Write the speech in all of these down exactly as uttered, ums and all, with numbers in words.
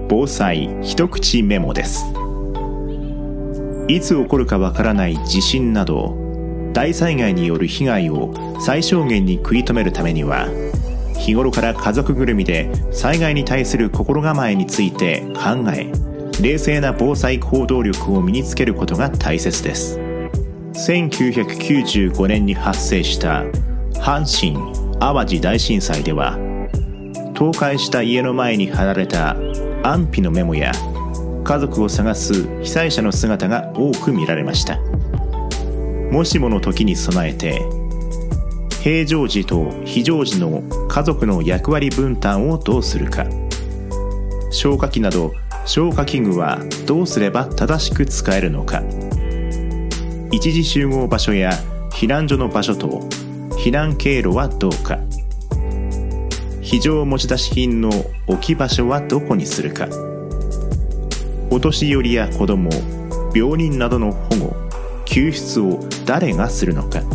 防災一口メモです。いつ起こるかわからない地震など大災害による被害を最小限に食い止めるためには、日頃から家族ぐるみで災害に対する心構えについて考え、冷静な防災行動力を身につけることが大切です。せんきゅうひゃくきゅうじゅうごねんに発生した阪神・淡路大震災では、倒壊した家の前に貼られた安否のメモや家族を探す被災者の姿が多く見られました。もしもの時に備えて、平常時と非常時の家族の役割分担をどうするか、消火器など消火器具はどうすれば正しく使えるのか、一時集合場所や避難所の場所と避難経路はどうか、非常持ち出し品の置き場所はどこにするか、お年寄りや子ども、病人などの保護・救出を誰がするのか、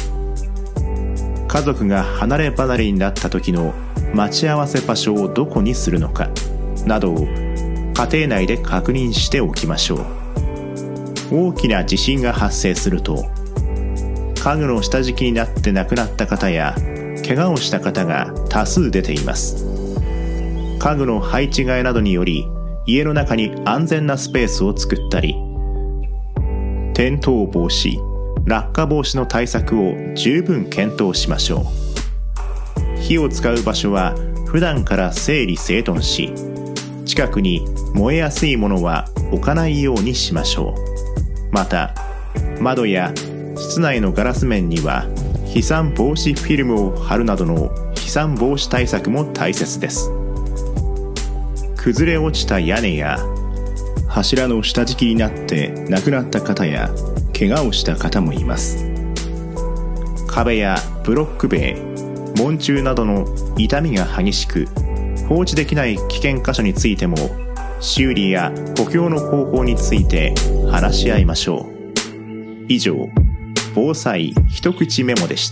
家族が離れ離れになった時の待ち合わせ場所をどこにするのかなどを家庭内で確認しておきましょう。大きな地震が発生すると、家具の下敷きになって亡くなった方や怪我をした方が多数出ています。家具の配置替えなどにより家の中に安全なスペースを作ったり、転倒防止、落下防止の対策を十分検討しましょう。火を使う場所は普段から整理整頓し、近くに燃えやすいものは置かないようにしましょう。また、窓や室内のガラス面には飛散防止フィルムを貼るなどの飛散防止対策も大切です。崩れ落ちた屋根や柱の下敷きになって亡くなった方や怪我をした方もいます。壁やブロック塀、門柱などの傷みが激しく放置できない危険箇所についても、修理や補強の方法について話し合いましょう。以上、防災一口メモでした。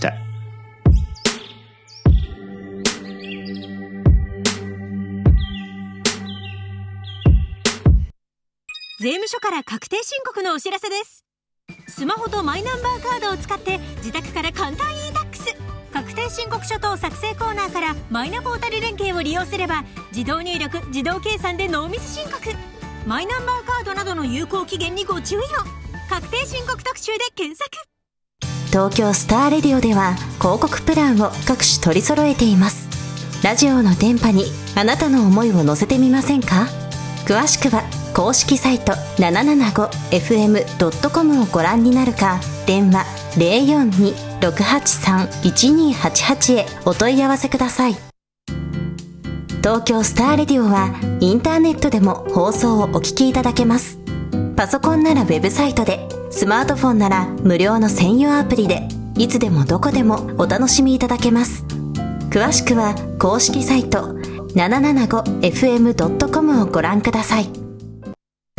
税務署から確定申告のお知らせです。スマホとマイナンバーカードを使って自宅から簡単 e-タックス、 確定申告書等作成コーナーからマイナポータル連携を利用すれば、自動入力自動計算でノーミス申告。マイナンバーカードなどの有効期限にご注意を。確定申告特集で検索。 東京スターレディオでは広告プランを各種取り揃えています。ラジオの電波にあなたの思いを乗せてみませんか？詳しくは公式サイト ななななごエフエムドットコム をご覧になるか、電話 ゼロよんに ろくはちさん いちにはちはち へお問い合わせください。東京スターレディオはインターネットでも放送をお聞きいただけます。パソコンならウェブサイトで、スマートフォンなら無料の専用アプリで、いつでもどこでもお楽しみいただけます。詳しくは公式サイト ななななごエフエムドットコム をご覧ください。